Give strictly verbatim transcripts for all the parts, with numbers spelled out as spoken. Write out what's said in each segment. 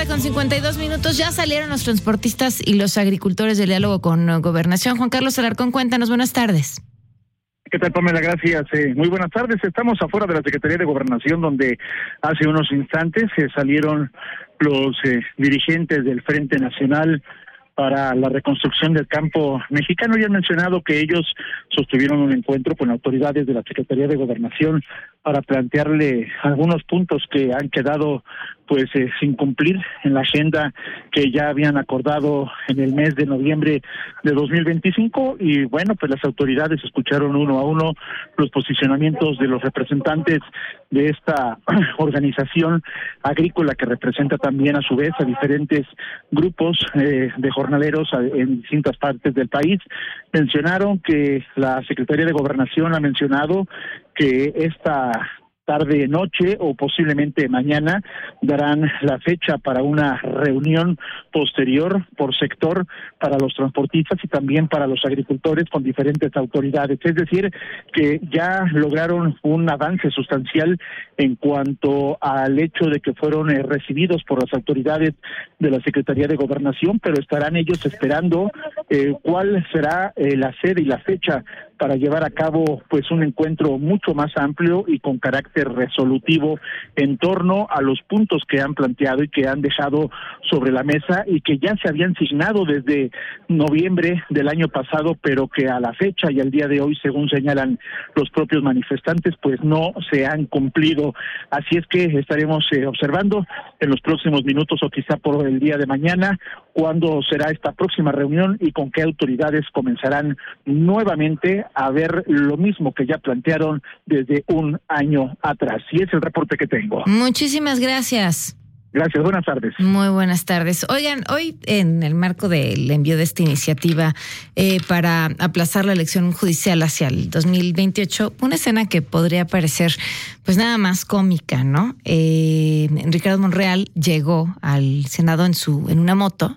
con cincuenta y dos minutos. Ya salieron los transportistas y los agricultores del diálogo con Gobernación. Juan Carlos Alarcón, cuéntanos, buenas tardes. ¿Qué tal, Pamela? Gracias. Eh, muy buenas tardes. Estamos afuera de la Secretaría de Gobernación, donde hace unos instantes eh, salieron los eh, dirigentes del Frente Nacional para la Reconstrucción del Campo Mexicano. Ya han mencionado que ellos sostuvieron un encuentro con autoridades de la Secretaría de Gobernación para plantearle algunos puntos que han quedado pues eh, sin cumplir en la agenda que ya habían acordado en el mes de noviembre de dos mil veinticinco, y bueno, pues las autoridades escucharon uno a uno los posicionamientos de los representantes de esta organización agrícola, que representa también a su vez a diferentes grupos eh, de jornaleros en distintas partes del país. Mencionaron que la Secretaría de Gobernación ha mencionado que esta tarde, noche o posiblemente mañana darán la fecha para una reunión posterior por sector para los transportistas y también para los agricultores con diferentes autoridades. Es decir, que ya lograron un avance sustancial en cuanto al hecho de que fueron eh, recibidos por las autoridades de la Secretaría de Gobernación, pero estarán ellos esperando eh, cuál será eh, la sede y la fecha para llevar a cabo pues un encuentro mucho más amplio y con carácter resolutivo en torno a los puntos que han planteado y que han dejado sobre la mesa y que ya se habían signado desde noviembre del año pasado, pero que a la fecha y al día de hoy, según señalan los propios manifestantes, pues no se han cumplido. Así es que estaremos eh, observando en los próximos minutos o quizá por el día de mañana cuándo será esta próxima reunión y con qué autoridades comenzarán nuevamente a ver lo mismo que ya plantearon desde un año atrás. Y es el reporte que tengo. Muchísimas gracias. Gracias, buenas tardes. Muy buenas tardes. Oigan, hoy en el marco del envío de esta iniciativa eh, para aplazar la elección judicial hacia el dos mil veintiocho, una escena que podría parecer pues nada más cómica, ¿no? Eh, Ricardo Monreal llegó al Senado en su en una moto,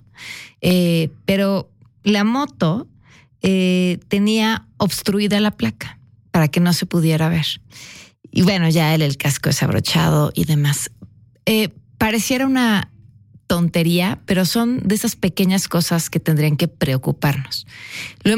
eh, pero la moto eh, tenía obstruida la placa para que no se pudiera ver. Y bueno, ya él el casco desabrochado y demás. Eh, Pareciera una tontería, pero son de esas pequeñas cosas que tendrían que preocuparnos. Lo